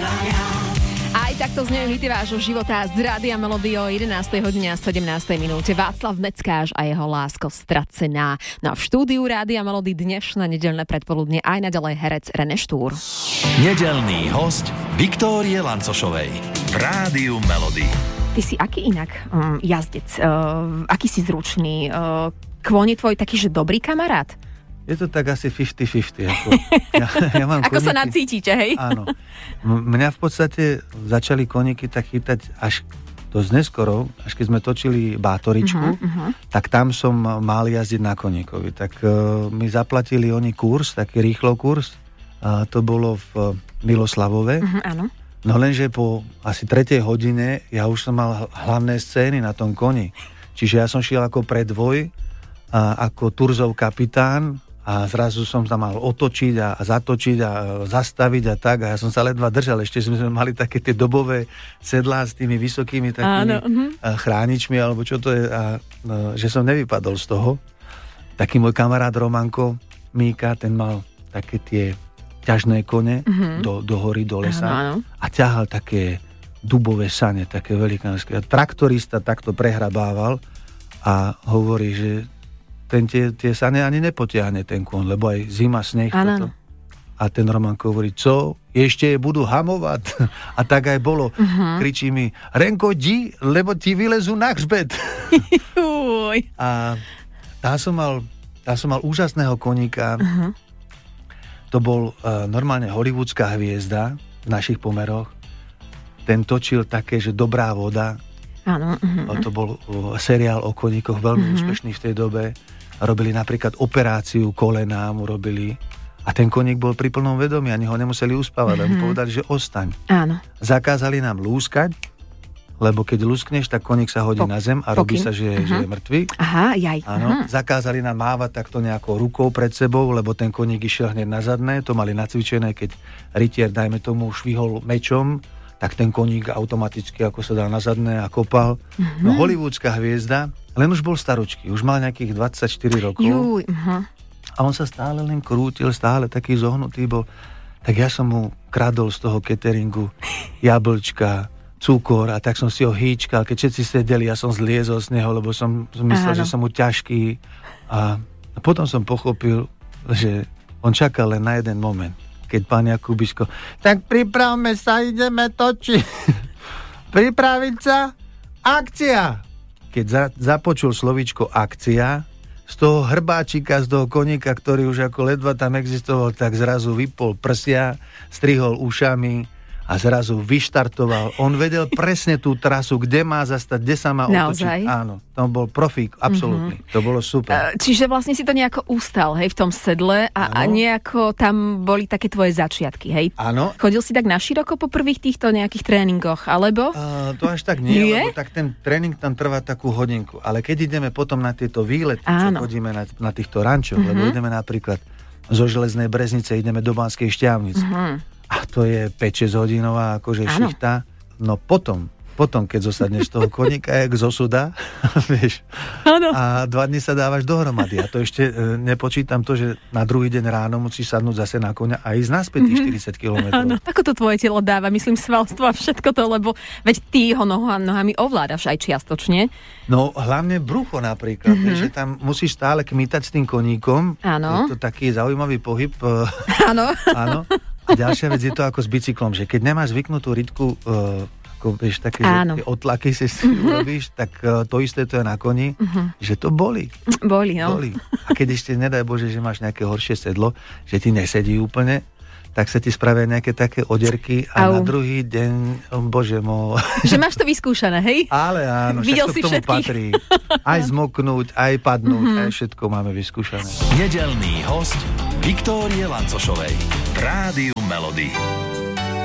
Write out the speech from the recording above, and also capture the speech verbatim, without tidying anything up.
Aj takto znejú hity vášho života z Rádia Melody o jedenástej hodine a sedemnástej minúte. Václav Neckáš a jeho Lásko stracená. No a v štúdiu Rádia Melody dnešné nedeľné predpoludne aj naďalej herec René Štúr. Nedeľný host Viktórie Lancošovej v Rádiu Melody. Ty si aký inak um, jazdec? Uh, aký si zručný? Uh, Kvôň je tvoj taký, že dobrý kamarát? Je to tak asi päťdesiat päťdesiat. Ako, ja, ja mám ako koníky, sa nacítite, hej? Áno. M- mňa v podstate začali koníky tak chytať až dosť neskoro, až keď sme točili Bátoričku, uh-huh, uh-huh. tak tam som mal jazdiť na koníkovi. Tak uh, mi zaplatili oni kurz, taký rýchlo kurz. Uh, to bolo v Miloslavove. Uh-huh, áno. No lenže po asi tretej hodine ja už som mal hlavné scény na tom koni. Čiže ja som šiel ako predvoj, a ako Turzov kapitán, a zrazu som tam mal otočiť a, a zatočiť a zastaviť a tak. A ja som sa ledva držal. Ešte sme mali také tie dobové sedlá s tými vysokými takými uh-huh. chráničmi, alebo čo to je. A, no, že som nevypadol z toho. Taký môj kamarát Romanko Míka, ten mal také tie ťažné kone uh-huh. do, do hory, do lesa. Uh-huh. A ťahal také dubové sane, také velikánske. A traktorista takto prehrabával a hovorí, že ten tie, tie sane ani nepotiahne ten kôň, lebo aj zima, sneh. Toto. A ten Romanko hovorí, co? Ešte budú hamovať. A tak aj bolo. Uh-huh. Kričí mi, Renko, di, lebo ti vylezú na hřbet. A tá som mal, tá som mal úžasného koníka. Uh-huh. To bol uh, normálne hollywoodská hviezda v našich pomeroch. Ten točil také, že Dobrá voda. Áno. Uh-huh. To bol uh, seriál o koníkoch, veľmi uh-huh. úspešný v tej dobe. Robili napríklad operáciu kolena, mu robili. A ten koník bol pri plnom vedomí, ani ho nemuseli uspávať, mm-hmm. ale mu povedali, že ostaň. Áno. Zakázali nám lúskať, lebo keď lúskneš, tak koník sa hodí po, na zem a robí sa, že, uh-huh. že je mŕtvy. Aha, jaj. Áno. Uh-huh. Zakázali nám mávať takto nejakou rukou pred sebou, lebo ten koník išiel hneď na zadné. To mali nacvičené, keď rytier, dajme tomu, švihol mečom, tak ten koník automaticky ako sa dal na zadné a kopal. Uh-huh. No hollywoodská hviezda, len už bol staročký, už mal nejakých dvadsaťštyri rokov. Juj, uh-huh. A on sa stále len krútil, stále taký zohnutý bol. Tak ja som mu kradol z toho cateringu jablčka, cukor a tak som si ho hýčkal. Keď všetci sedeli, ja som zliezol z neho, lebo som myslel, Aha, že som mu ťažký. A potom som pochopil, že on čakal len na jeden moment. Keď pán Jakubiško, tak pripravme sa, ideme točiť. Pripraviť sa, akcia. Keď za, započul slovíčko akcia, z toho hrbáčika, z toho koníka, ktorý už ako ledva tam existoval, tak zrazu vypol prsia, strihol ušami a zrazu vyštartoval. On vedel presne tú trasu, kde má zastať, kde sa má otočiť. Naozaj? Áno, to bol profík, absolútny. Mm-hmm. To bolo super. Čiže vlastne si to nejako ustal, hej, v tom sedle a, a nejako tam boli také tvoje začiatky, hej? Áno. Chodil si tak naširoko po prvých týchto nejakých tréningoch, alebo? Uh, to až tak nie, nie, lebo tak ten tréning tam trvá takú hodinku. Ale keď ideme potom na tieto výlety, čo chodíme na, na týchto rančoch, mm-hmm. lebo ideme napríklad zo Železnej Breznice, ideme do Banskej Štiavnice. Mm-hmm. A to je päť šesť hodinová akože Áno. šichta. No potom, potom, keď zosadneš toho koníka, jak zo suda, vieš, Áno. a dva dni sa dávaš dohromady. A to ešte e, nepočítam to, že na druhý deň ráno musíš sadnúť zase na koňa a ísť naspäť tých mm-hmm. štyridsať kilometrov. Áno, ako to tvoje telo dáva, myslím, svalstvo a všetko to, lebo veď ty ho noha, nohami ovládaš aj čiastočne. No, hlavne brucho napríklad, mm-hmm. že tam musíš stále kmitať s tým koníkom. Áno. Je to taký zaujímavý pohyb. Áno. Áno. A ďalšia vec je to ako s bicyklom, že keď nemáš zvyknutú rytku, uh, ako vieš, také, že otlaky si si uh-huh. urobíš, tak uh, to isté to je na koni, uh-huh. že to boli. Boli, no. Boli. A keď ešte, nedaj Bože, že máš nejaké horšie sedlo, že ti nesedí úplne, tak sa ti spravia nejaké také odierky a Au. na druhý deň, oh, Bože mo... Že máš to vyskúšané, hej? Ale áno, Videl však to si k tomu všetkých. patrí. Aj zmoknúť, aj padnúť, uh-huh. aj všetko máme vyskúšané. Nedeľný host Viktórie Lancošovej v Rádiu Melody.